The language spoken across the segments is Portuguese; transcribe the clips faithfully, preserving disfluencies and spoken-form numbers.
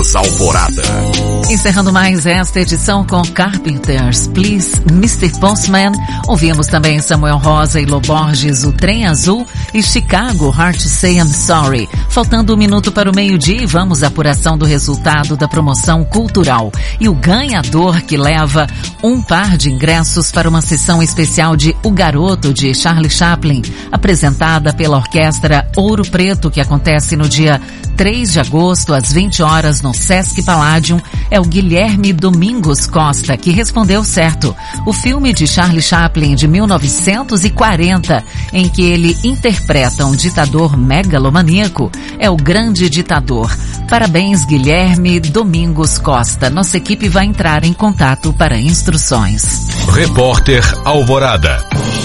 Alvorada. Encerrando mais esta edição com Carpenters, Please, mister Postman. Ouvimos também Samuel Rosa e Lô Borges, O Trem Azul, e Chicago, Hard to Say I'm Sorry. Faltando um minuto para o meio-dia, vamos à apuração do resultado da promoção cultural. E o ganhador que leva um par de ingressos para uma sessão especial de O Garoto, de Charlie Chaplin, apresentada pela Orquestra Ouro Preto, que acontece no dia três de agosto, às vinte horas, no Sesc Palladium, é o Guilherme Domingos Costa, que respondeu certo. O filme de Charlie Chaplin de mil novecentos e quarenta, em que ele interpreta um ditador megalomaníaco, é O Grande Ditador. Parabéns, Guilherme Domingos Costa. Nossa equipe vai entrar em contato para instruções. Repórter Alvorada.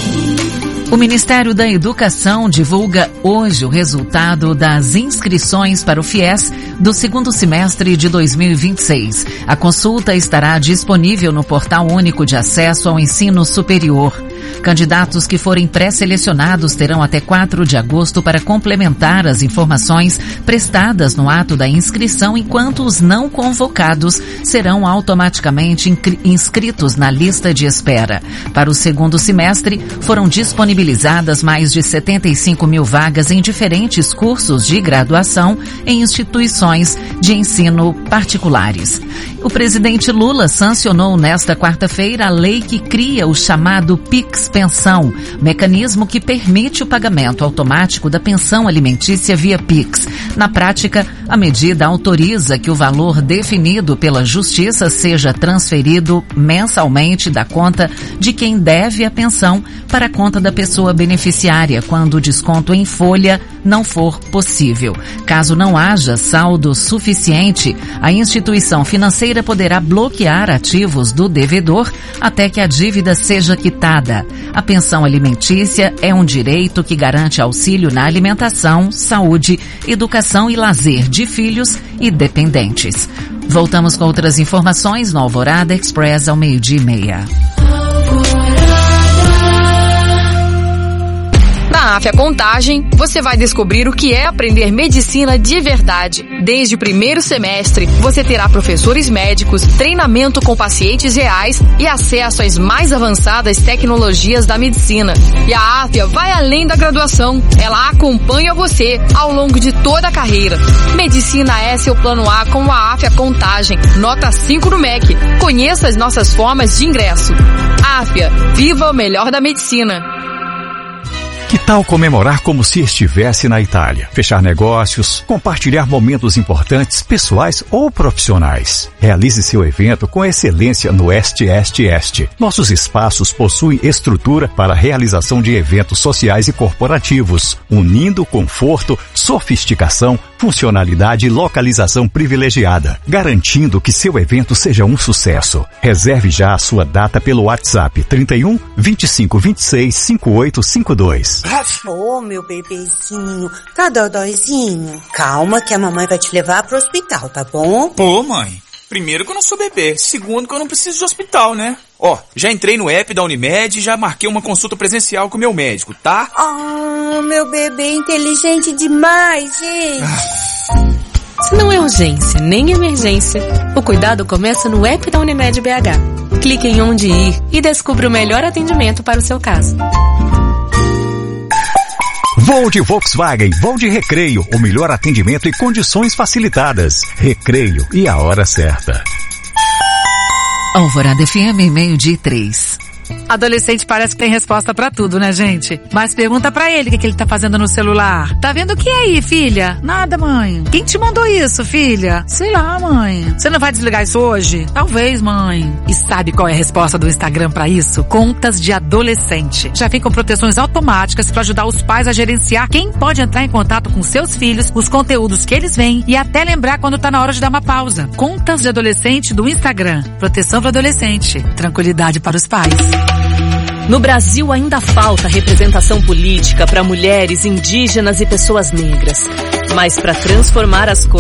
O Ministério da Educação divulga hoje o resultado das inscrições para o FIES do segundo semestre de dois mil e vinte e seis. A consulta estará disponível no Portal Único de Acesso ao Ensino Superior. Candidatos que forem pré-selecionados terão até quatro de agosto para complementar as informações prestadas no ato da inscrição, enquanto os não convocados serão automaticamente inscritos na lista de espera. Para o segundo semestre, foram disponibilizadas mais de setenta e cinco mil vagas em diferentes cursos de graduação em instituições de ensino particulares. O presidente Lula sancionou nesta quarta-feira a lei que cria o chamado Pix Pensão, mecanismo que permite o pagamento automático da pensão alimentícia via Pix. Na prática, a medida autoriza que o valor definido pela Justiça seja transferido mensalmente da conta de quem deve a pensão para a conta da pessoa beneficiária, quando o desconto em folha não for possível. Caso não haja saldo suficiente, a instituição financeira poderá bloquear ativos do devedor até que a dívida seja quitada. A pensão alimentícia é um direito que garante auxílio na alimentação, saúde, educação e lazer de filhos e dependentes. Voltamos com outras informações no Alvorada Express ao meio-dia e meia. Na Afya Contagem, você vai descobrir o que é aprender medicina de verdade. Desde o primeiro semestre, você terá professores médicos, treinamento com pacientes reais e acesso às mais avançadas tecnologias da medicina. E a Afya vai além da graduação. Ela acompanha você ao longo de toda a carreira. Medicina é seu plano A com a Afya Contagem. Nota cinco no M E C. Conheça as nossas formas de ingresso. Afya, viva o melhor da medicina. Que tal comemorar como se estivesse na Itália? Fechar negócios, compartilhar momentos importantes, pessoais ou profissionais. Realize seu evento com excelência no Este Este Este. Nossos espaços possuem estrutura para a realização de eventos sociais e corporativos, unindo conforto, sofisticação, funcionalidade e localização privilegiada, garantindo que seu evento seja um sucesso. Reserve já a sua data pelo WhatsApp trinta e um, vinte e cinco, vinte e seis, cinquenta e oito cinquenta e dois. Ô, oh, meu bebezinho, tá dodóizinho? Calma que a mamãe vai te levar pro hospital, tá bom? Pô, mãe, primeiro que eu não sou bebê, segundo que eu não preciso de hospital, né? Ó, já entrei no app da Unimed e já marquei uma consulta presencial com o meu médico, tá? Ah, oh, meu bebê inteligente demais, gente. Ah. Se não é urgência nem emergência, o cuidado começa no app da Unimed B H. Clique em onde ir e descubra o melhor atendimento para o seu caso. Voo de Volkswagen, voo de Recreio, o melhor atendimento e condições facilitadas. Recreio e a hora certa. Alvorada F M, meio-dia e três. Adolescente parece que tem resposta pra tudo, né, gente? Mas pergunta pra ele o que, que ele tá fazendo no celular. Tá vendo o que aí, filha? Nada, mãe. Quem te mandou isso, filha? Sei lá, mãe. Você não vai desligar isso hoje? Talvez, mãe. E sabe qual é a resposta do Instagram pra isso? Contas de adolescente. Já vem com proteções automáticas pra ajudar os pais a gerenciar quem pode entrar em contato com seus filhos, os conteúdos que eles veem e até lembrar quando tá na hora de dar uma pausa. Contas de adolescente do Instagram. Proteção para adolescente. Tranquilidade para os pais. No Brasil ainda falta representação política para mulheres, indígenas e pessoas negras. Mas para transformar as coisas